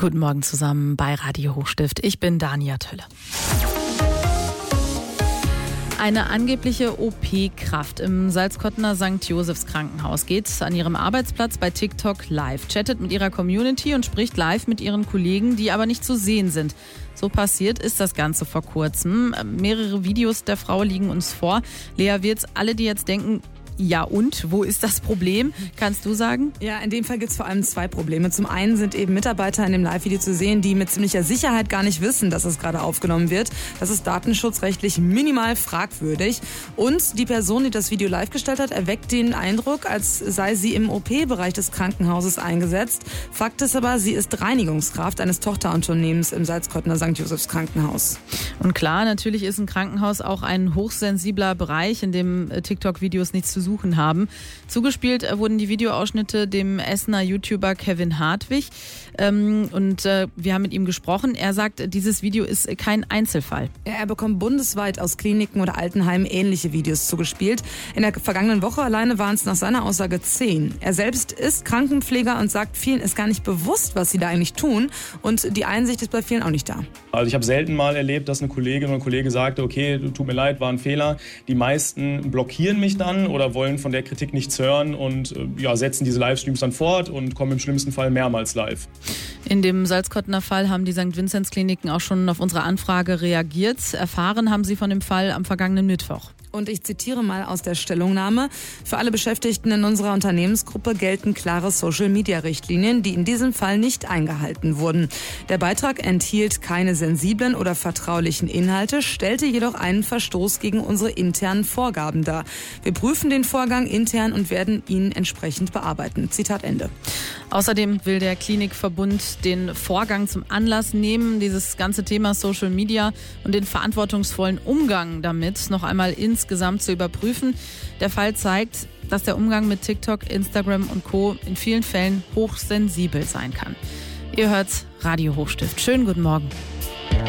Guten Morgen zusammen bei Radio Hochstift. Ich bin Dania Tölle. Eine angebliche OP-Kraft im Salzkottener St. Josephs Krankenhaus geht an ihrem Arbeitsplatz bei TikTok live, chattet mit ihrer Community und spricht live mit ihren Kollegen, die aber nicht zu sehen sind. So passiert ist das Ganze vor kurzem. Mehrere Videos der Frau liegen uns vor. Lea Wirz, alle, die jetzt denken, ja und, wo ist das Problem? Kannst du sagen? Ja, in dem Fall gibt es vor allem zwei Probleme. Zum einen sind eben Mitarbeiter in dem Live-Video zu sehen, die mit ziemlicher Sicherheit gar nicht wissen, dass es gerade aufgenommen wird. Das ist datenschutzrechtlich minimal fragwürdig. Und die Person, die das Video live gestellt hat, erweckt den Eindruck, als sei sie im OP-Bereich des Krankenhauses eingesetzt. Fakt ist aber, sie ist Reinigungskraft eines Tochterunternehmens im Salzkottener St. Josephs Krankenhaus. Und klar, natürlich ist ein Krankenhaus auch ein hochsensibler Bereich, in dem TikTok-Videos nichts zu suchen haben. Zugespielt wurden die Videoausschnitte dem Essener YouTuber Kevin Hartwig und wir haben mit ihm gesprochen. Er sagt, dieses Video ist kein Einzelfall. Er bekommt bundesweit aus Kliniken oder Altenheimen ähnliche Videos zugespielt. In der vergangenen Woche alleine waren es nach seiner Aussage 10. Er selbst ist Krankenpfleger und sagt, vielen ist gar nicht bewusst, was sie da eigentlich tun, und die Einsicht ist bei vielen auch nicht da. Also ich habe selten mal erlebt, dass eine Kollegin oder ein Kollege sagte, okay, tut mir leid, war ein Fehler. Die meisten blockieren mich dann oder wollen von der Kritik nichts hören und setzen diese Livestreams dann fort und kommen im schlimmsten Fall mehrmals live. In dem Salzkottener Fall haben die St. Vinzenz-Kliniken auch schon auf unsere Anfrage reagiert. Erfahren haben sie von dem Fall am vergangenen Mittwoch. Und ich zitiere mal aus der Stellungnahme: Für alle Beschäftigten in unserer Unternehmensgruppe gelten klare Social-Media-Richtlinien, die in diesem Fall nicht eingehalten wurden. Der Beitrag enthielt keine sensiblen oder vertraulichen Inhalte, stellte jedoch einen Verstoß gegen unsere internen Vorgaben dar. Wir prüfen den Vorgang intern und werden ihn entsprechend bearbeiten. Zitat Ende. Außerdem will der Klinikverbund den Vorgang zum Anlass nehmen, dieses ganze Thema Social Media und den verantwortungsvollen Umgang damit noch einmal insgesamt zu überprüfen. Der Fall zeigt, dass der Umgang mit TikTok, Instagram und Co. in vielen Fällen hochsensibel sein kann. Ihr hört Radio Hochstift. Schönen guten Morgen.